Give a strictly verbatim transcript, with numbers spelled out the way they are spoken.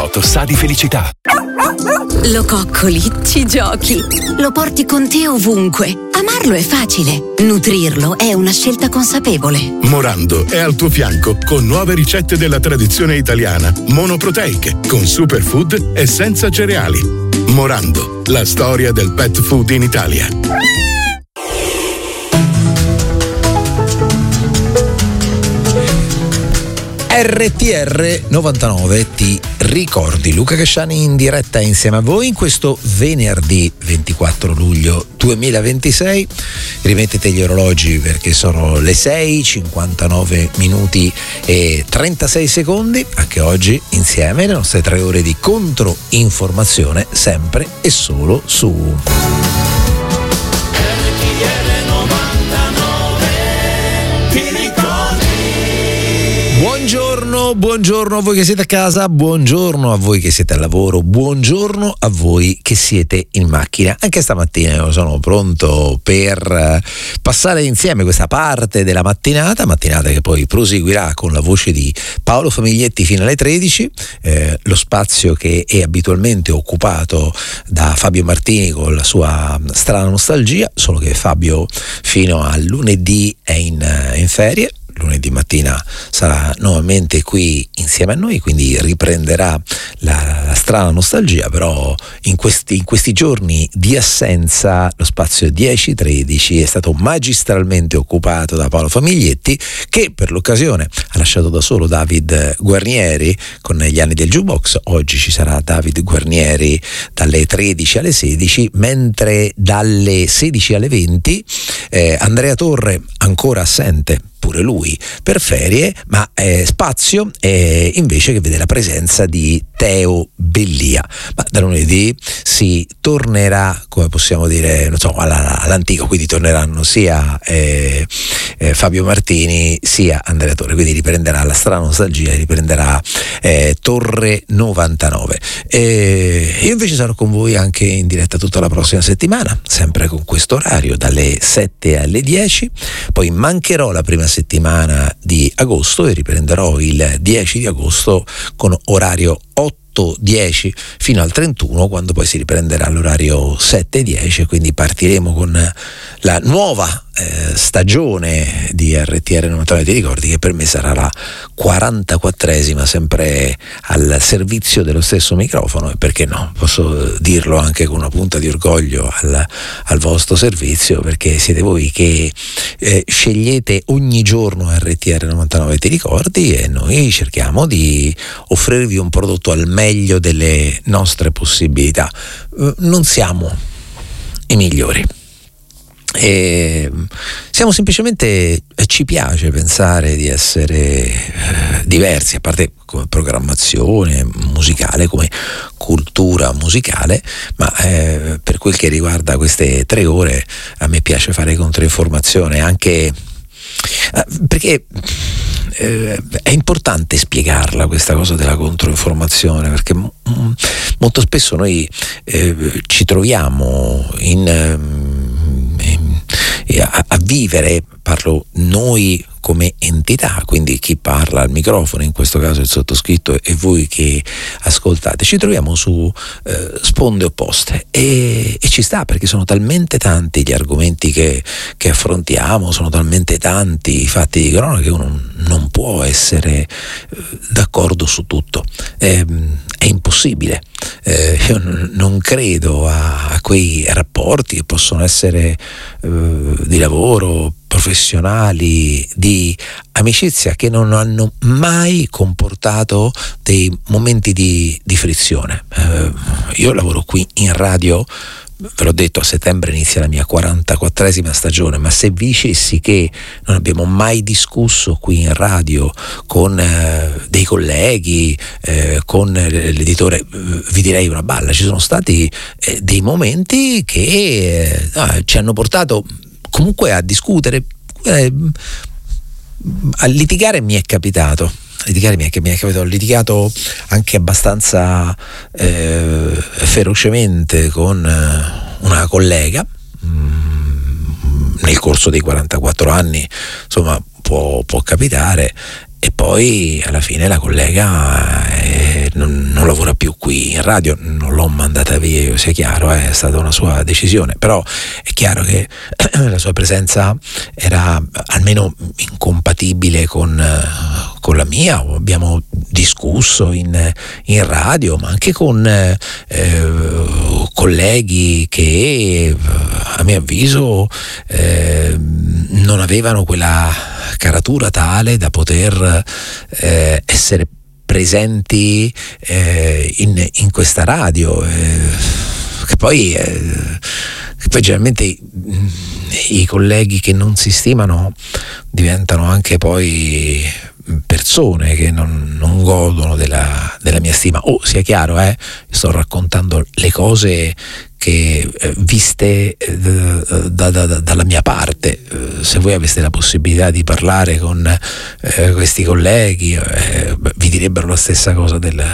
Toto sa di felicità. Lo coccoli, ci giochi, lo porti con te ovunque. Amarlo è facile, nutrirlo è una scelta consapevole. Morando è al tuo fianco con nuove ricette della tradizione italiana, monoproteiche, con superfood e senza cereali. Morando, la storia del pet food in Italia. R T R novantanove ti ricordi. Luca Casciani in diretta insieme a voi in questo venerdì ventiquattro luglio duemilaventisei. Rimettete gli orologi perché sono le sei, cinquantanove minuti e trentasei secondi. Anche oggi insieme le nostre tre ore di controinformazione, sempre e solo su Buongiorno, buongiorno a voi che siete a casa, buongiorno a voi che siete al lavoro, buongiorno a voi che siete in macchina. Anche stamattina io sono pronto per passare insieme questa parte della mattinata, mattinata che poi proseguirà con la voce di Paolo Famiglietti fino alle tredici, eh, lo spazio che è abitualmente occupato da Fabio Martini con la sua strana nostalgia, solo che Fabio fino a lunedì è in, in ferie. Lunedì mattina sarà nuovamente qui insieme a noi, quindi riprenderà la, la strana nostalgia, però in questi, in questi giorni di assenza lo spazio dieci tredici è stato magistralmente occupato da Paolo Famiglietti, che per l'occasione ha lasciato da solo David Guarnieri con Gli anni del jukebox. Oggi ci sarà David Guarnieri dalle tredici alle sedici, mentre dalle sedici alle venti eh, Andrea Torre, ancora assente pure lui per ferie, ma eh, spazio eh, invece che vede la presenza di Teo Bellia. Ma da lunedì si tornerà, come possiamo dire, non so, alla, all'antico, quindi torneranno sia eh, eh, Fabio Martini sia Andrea Torre, quindi riprenderà la strana nostalgia, riprenderà eh, Torre novantanove. E io invece sarò con voi anche in diretta tutta la prossima settimana, sempre con questo orario dalle sette alle dieci, poi mancherò la prima settimana di agosto e riprenderò il dieci di agosto con orario otto dieci fino al trentuno, quando poi si riprenderà l'orario sette dieci, quindi partiremo con la nuova eh, stagione di R T R novantanove. Ti ricordi che per me sarà la quarantaquattresima, sempre al servizio dello stesso microfono, e perché no, posso dirlo anche con una punta di orgoglio al, al vostro servizio, perché siete voi che eh, scegliete ogni giorno R T R novantanove ti ricordi, e noi cerchiamo di offrirvi un prodotto al meglio delle nostre possibilità. Non siamo i migliori, e siamo semplicemente, ci piace pensare di essere eh, diversi, a parte come programmazione musicale, come cultura musicale, ma eh, per quel che riguarda queste tre ore a me piace fare controinformazione, anche eh, perché eh, è importante spiegarla questa cosa della controinformazione, perché m- molto spesso noi eh, ci troviamo in, in, a, a vivere, parlo noi come entità, quindi chi parla al microfono, in questo caso il sottoscritto, e voi che ascoltate, ci troviamo su eh, sponde opposte, e, e ci sta, perché sono talmente tanti gli argomenti che, che affrontiamo, sono talmente tanti i fatti di cronaca che uno non può essere eh, d'accordo su tutto, è, è impossibile. Eh, io n- non credo a, a quei rapporti che possono essere eh, di lavoro, professionali, di amicizia, che non hanno mai comportato dei momenti di, di frizione. Eh, io lavoro qui in radio, ve l'ho detto, a settembre inizia la mia quarantaquattresima stagione, ma se vi dicessi che non abbiamo mai discusso qui in radio con eh, dei colleghi, eh, con l'editore, eh, vi direi una balla. Ci sono stati eh, dei momenti che eh, no, ci hanno portato comunque a discutere, eh, a litigare. Mi è capitato litigare mi è, mi è capitato ho litigato anche abbastanza eh, ferocemente con una collega mh, nel corso dei quarantaquattro anni, insomma può, può capitare, e poi alla fine la collega eh, non, non lavora più qui in radio, non l'ho mandata via io, sia chiaro, eh, è stata una sua decisione, però è chiaro che la sua presenza era almeno incompatibile con, con la mia. Abbiamo discusso in, in radio, ma anche con eh, colleghi che a mio avviso eh, non avevano quella caratura tale da poter eh, essere presenti eh, in, in questa radio, eh, che poi eh, che poi generalmente i, i colleghi che non si stimano diventano anche poi persone che non, non godono della, della mia stima. Oh, sia chiaro, eh, sto raccontando le cose che eh, viste eh, da, da, da, dalla mia parte. Eh, se voi aveste la possibilità di parlare con eh, questi colleghi, eh, vi direbbero la stessa cosa del